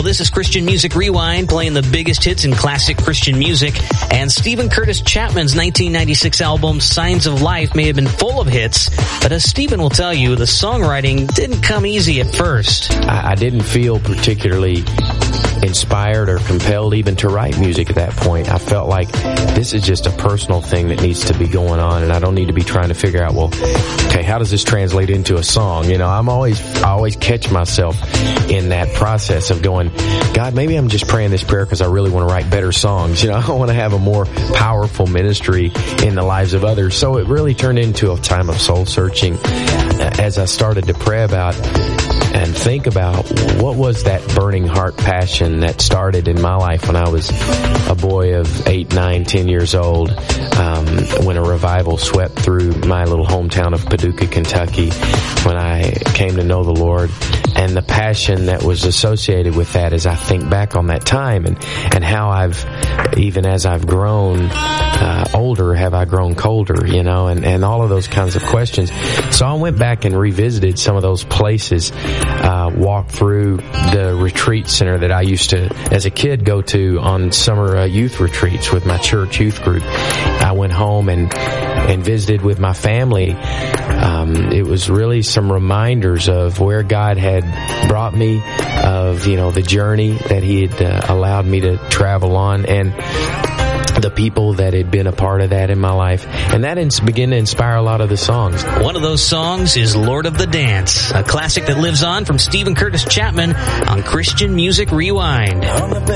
this is Christian Music Rewind, playing the biggest hits in classic Christian music. And Stephen Curtis Chapman's 1996 album, Signs of Life, may have been full of hits, but as Stephen will tell you, the songwriting didn't come easy at first. I didn't feel particularly inspired or compelled even to write music at that point. I felt like this is just a personal thing that needs to be going on, and I don't need to be trying to figure out, well, okay, how does this translate into a song? You know, I always catch myself in that process of going, God, maybe I'm just praying this prayer because I really want to write better songs. You know, I want to have a more powerful ministry in the lives of others. So it really turned into a time of soul searching as I started to pray about and think about what was that burning heart passion that started in my life when I was a boy of 8, 9, 10 years old, when a revival swept through my little hometown of Paducah, Kentucky, when I came to know the Lord, and the passion that was associated with that as I think back on that time and how I've, even as I've grown older, have I grown colder, you know, and all of those kinds of questions. So I went back and revisited some of those places, walked through the retreat center that I used to, as a kid, go to on summer youth retreats with my church youth group. I went home and visited with my family. It was really some reminders of where God had brought me, of, you know, the journey that He had allowed me to travel on, and the people that had been a part of that in my life. And that began to inspire a lot of the songs. One of those songs is Lord of the Dance, a classic that lives on from Stephen Curtis Chapman on Christian Music Rewind.